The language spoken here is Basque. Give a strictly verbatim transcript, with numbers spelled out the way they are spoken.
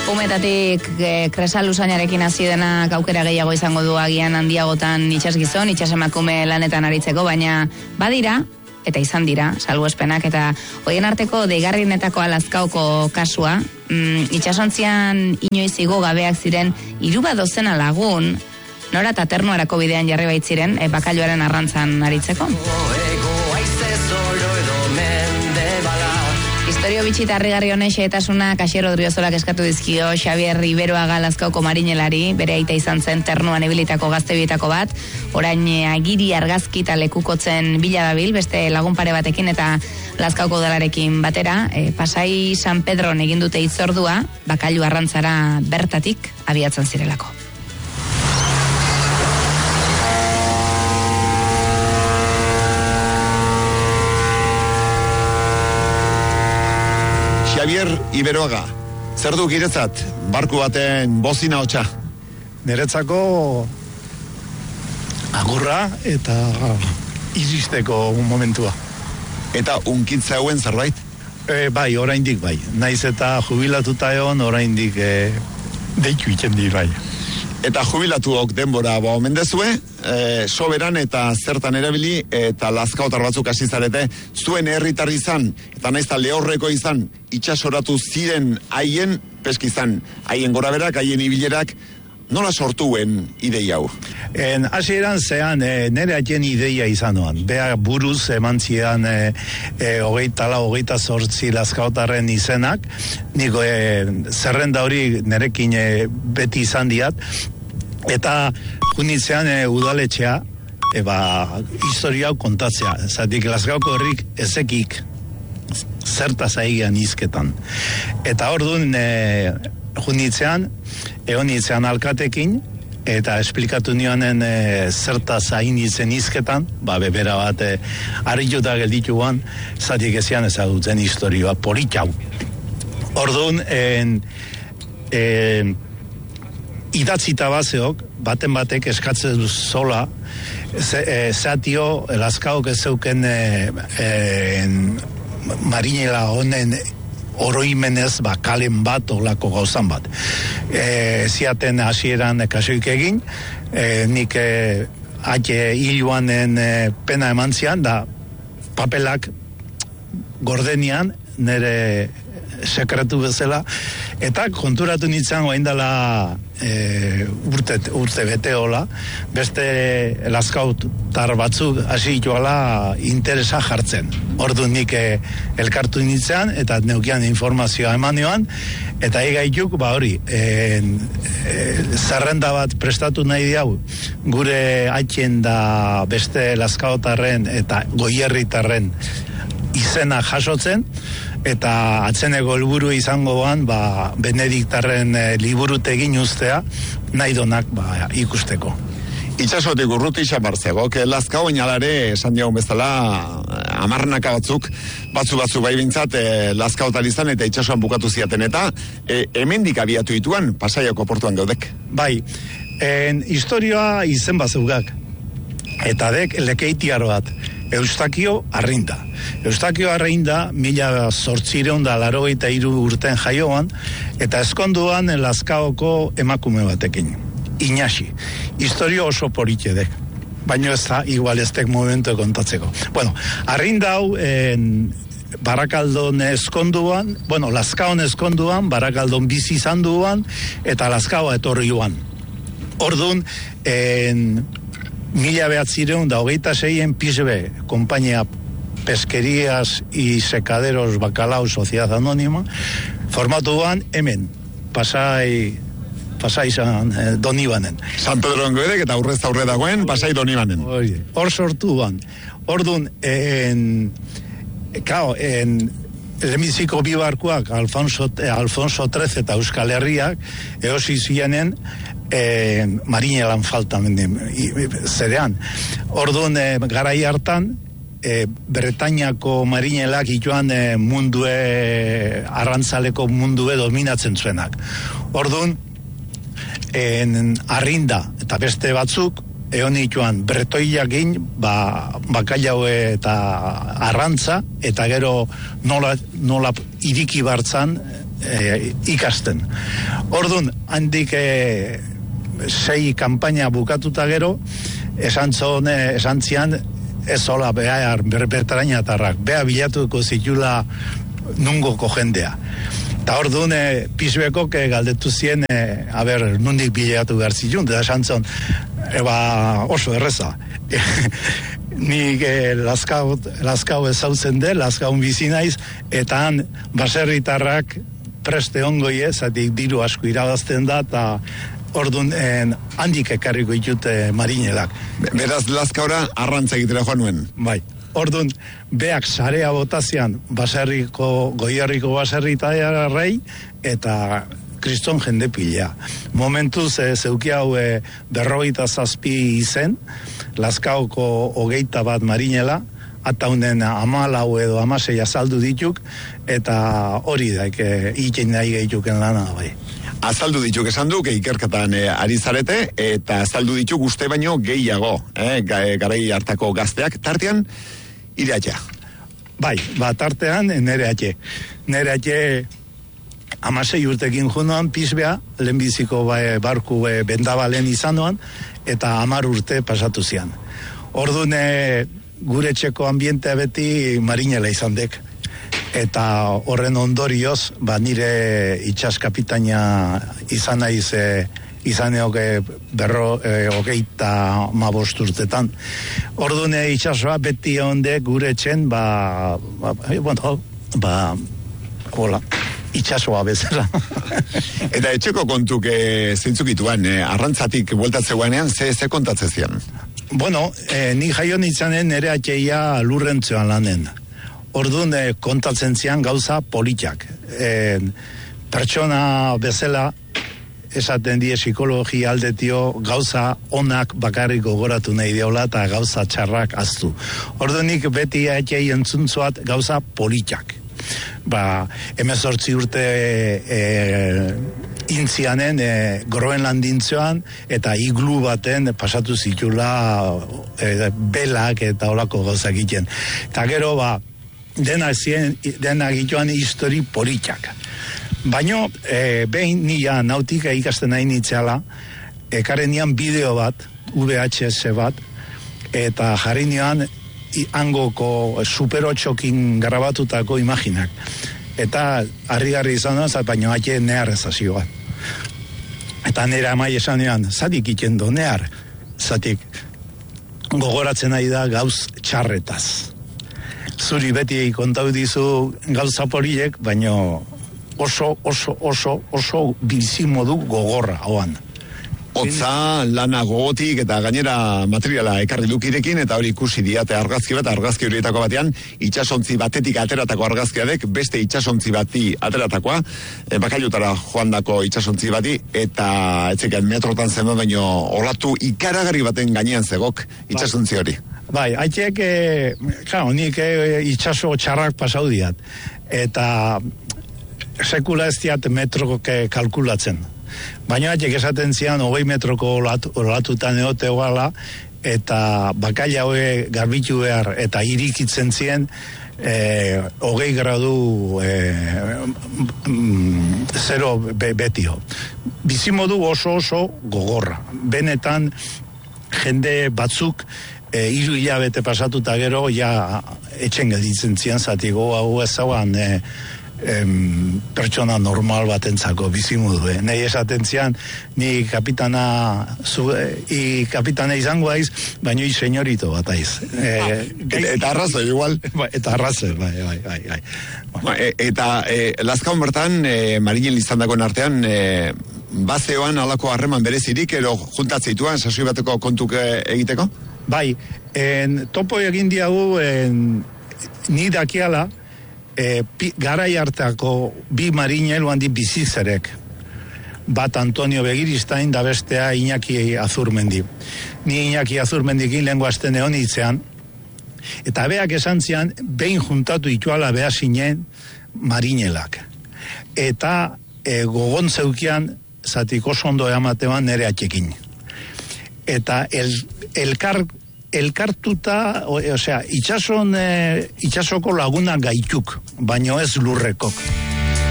Umetatik e, Kresal usainarekin hasi denak aukera gehiago izango du agian handiagotan itsasgizon, itsasemakume lanetan aritzeko, baina badira, eta izan dira, salbuespenak, eta horien arteko deigarrienetako Lazkaoko kasua, mm, itsasontzian inoiz igo gabeak ziren hiru dozena lagun, nora eta ternuarako bidean jarri baitziren, e, bakailuaren arrantzan aritzeko. Historio bitxita harrigarri honen xehetasuna Kaxier Odriozolak eskatu dizkio Xabier Iberoaga Lazkaoko marinelari, bere aita izan zen ternuan ebilitako gaztebietako bat, orain agiri argazki eta lekukotzen bila dabil, beste lagun pare batekin eta Lazkaoko udalarekin batera, e, Pasai San Pedron egin dute hitzordua, bakailu arrantzara bertatik abiatzen zirelako. Xabier Iberoaga, zer du giretzat, barku baten bozina hotxa? Niretzako agurra eta iristeko momentua. Eta unkitza hauen zerbait? E, bai, oraindik bai. Naiz eta jubilatuta egon, oraindik e, deitu itzen dir bai. Eta jubilatuok denbora ba omen dezue, e, soberan eta zertan erabili, eta Lazkaotar batzuk hasi zarete, zuen herritar izan, eta naiz eta lehorreko izan, itsasoratu ziren haien peski izan, haien goraberak, haien ibilerak, nola sortuen ideia hau? En hasieran zean e, nere haien ideia izanoan. Bea buruz eman zian e, e, hogeita la, hogeita zortzi Lazkaotarren izenak. Niko e, zerrenda hori nerekin e, beti izan diat. Eta junitzean e, udaletxea, e, ba, historia hau kontatzea. Zatik Lazkaoko herrik ezekik zertaz aigean izketan. Eta orduan e, junitzean, egon itzean alkatekin, eta esplikatu nioanen e, zertaz hain izen izketan, ba, bebera bat e, harrituta geldituan, zatik ezian ezagutzen historioa, politxau. Orduan, en, en, idatzita bazeok, baten batek eskatzen zola, ze, e, zatio, Lazkaok ez zeuken e, e, marinela honen oroimenez bakalen bat olako gauzan bat. E, ziaten hasieran kasoik egin, e, nik e, ake hiluanen e, pena eman zian, da papelak gordenian nire sekretu bezala, eta konturatu nintzen oaindala e, urte, urte bete hola, beste Lazkaotar batzuk hasi joala interesa jartzen. Ordu nik e, elkartu nintzen, eta neukian informazioa eman joan, eta egaituk, ba hori, e, e, zerrenda bat prestatu nahi diau, gure haitxen da beste Lazkaotarren eta goierritarren izena jasotzen, eta atzeneko helburu izangoan, ba, Benediktarren e, liburutegin ustea, nahi donak ba, ikusteko. Itxasotik urruti xamartzego, que Lazkao inalare esan diagun bezala amarnaka batzuk, batzu batzu bai bintzat, e, Lazkaotar izan eta itxasoan bukatu ziaten, eta e, hemendik abiatu dituan, Pasaiako portuan gaudek. Bai, en, historioa izen bazeugak, eta dek lekeitiar bat, Eustakio Arrinda. Eustakio Arrinda mila zortzireun da larogeita hiru urten jaioan, eta eskonduan Lazkaoko emakume batekin. Inaxi. Historio oso politxedek. Baina ez da, igual ez tek momentu kontatzeko. Bueno, Arrinda hau en, Barakaldon eskonduan, bueno, Lazkaon eskonduan, Barakaldon bizi izan duan, eta Lazkaoa etorri joan. Orduan, en... Mila behatzireun da hogeita seien P S B, Compañía Pesquerías y Secaderos Bacalao Sociedad Anónima, formatuan hemen, Pasai, Pasai San eh, Donibanen. San Pedro Engoedek eta aurrez aurre dagoen Pasai Donibanen. Hor sortuan. Orduan, en, kao, en, lehenbiziko bi barkuak, Alfonso, eh, Alfonso treze eta Euskal Herriak, eosi zienen, E, marinelan falta zerean. Orduan e, garai hartan e, Bretainiako marinelak ituan e, mundue arrantzaleko mundue dominatzen zuenak. Orduan en, Arrinda eta beste batzuk egon ituan bretoiakin ba, bakailau eta arrantza, eta gero nola, nola iriki bartzan e, ikasten. Ordun handik e, sei kanpaina bukatuta gero, esan zone, esan zian, ez hola behar berbertarainatarrak, beha bilatuko zitula nungoko jendea. Eta orduan, e, Pisuekok e, galdetu zien, e, haber, nundik bilatu behar zitun, eta esan zon, eba oso erreza. Nik eh, Lazkao, Lazkao ezautzen de, Lazkaun bizi naiz, eta han baserritarrak preste ongoie, zatik diru asko irabazten da, eta orduan eh, handik ekarriko ditute marinelak. Beraz, Lazkaora arrantza egitera joan nuen. Bai, orduan, beak sarea botazian baserriko, goierriko baserritarrei, eta kriston jende pila. Momentuz e, zeuki hau e, berrogeita zazpi izen, Lazkaoko hogeita bat marinela, ataunen amalau edo amasei azaldu dituk, eta hori da, e, iten nahi gehituken lana bai. Azaldu dituk esan duk, ikerkatan e, ari zarete, eta azaldu dituk uste baino gehiago, eh, garai hartako gazteak, tartean, ireatxea. Bai, ba, tartean, nere atxe. Nere atxe, amasei urtekin junoan, Pisbea, lehenbiziko ba, barku e, bendabalen izanoan, eta amar urte pasatu zian. Orduan, e, gure txeko ambientea beti marinela izan dek. Eta horren ondorioz, ba, nire itxas kapitaina izan naiz, e, izan eok e, berro e, hogeita mabost urtetan. Orduan, e, itxasoa beti onde gure txen, ba, ba, bueno, ba, hola, itxasoa bezala. Eta etxeko kontuk e, zintzukituan, e, arrantzatik bueltatzeguanean, ze, ze kontatzen zian? Bueno, e, ni jaio nintzanen nere atxeia lurrentzean lanen. Orduan e, kontatzen zian gauza politak. E, pertsona bezala, esaten die psikologia aldetio, gauza onak bakarrik gogoratu nahi diola eta gauza txarrak aztu. Orduan nik beti atxei entzuntzuat gauza politak. Ba, emezortzi urte e, intzianen e, Groenland intzoan eta iglu baten pasatu zitula e, belak eta olako gauzak egiten. Eta gero, ba, dena, zien, dena gituan histori politak. Baina, e, behin nia nautika ikasten nahi nitzeala, ekaren nian bideo bat, V H S bat, eta jarri nian hangoko Super otxokin grabatutako imaginak. Eta harrigarri izan da, baina ake nehar ezazioa. Eta nera amai esan ean, zatik iten do, nehar, zatik gogoratzen nahi da gauz txarretaz. Zuri beti kontau dizu gauza poliek, baina oso, oso, oso, oso bizimodu gogorra, oan. Otza, lana gogotik eta gainera materiala ekarri dukirekin, eta hori ikusi diate argazki bat, argazki horietako batean, itxasontzi batetik ateratako argazkiadek, beste itxasontzi bati ateratakoa, e, bakailutara joandako itxasontzi bati, eta etzekan metrotan zen baino olatu ikaragarri baten gainean zegok itxasontzi hori. Bai, haitxek, e, claro, nik e, itxaso txarrak pasau diat, eta sekula ez diat metrok kalkulatzen. Baina haitxek esaten zian, hogei metroko olatu, olatutan eote hoala, eta bakaila hoe garbitu behar, eta irikitzen zien, e, hogei gradu e, mm, zero be, betio. Bizimodu oso oso gogorra. Benetan, jende batzuk, e, hiru hilabete pasatuta gero, ja etxen gelditzen zian, zatigo hau ezauan, e, Em, pertsona normal batentzako bizimudu, eh? Nei esaten zian, ni kapitana zu, eh, i kapitana izango aiz, baina i senyorito bat aiz. Eh, ah, eta, eta arrazoi igual. Ba, eta arrazoi, bai, bai, bai. bai. Ba, e, eta e, Lazkaon bertan, e, marinen lizandakoen artean, e, bazeoan alako harreman berezirik, ero juntatzeituan, sasoi bateko kontuk e, egiteko? Bai, en, topo egin diagu, en, ni dakiala, E, pi, garai hartako bi marinel handi bizizerek, bat Antonio Begiristain da bestea Iñaki Azurmendi. Ni Iñaki Azurmendikin lehen guazten egon itzean, eta beak esan zian, behin juntatu ituala beha zinen marinelak. Eta e, gogon zeukian, zatik oso ondo ematean nere atxekin. Eta el, elkar elkartuta, o, osea, itxason, e, itxasoko laguna gaituk, baino ez lurrekok.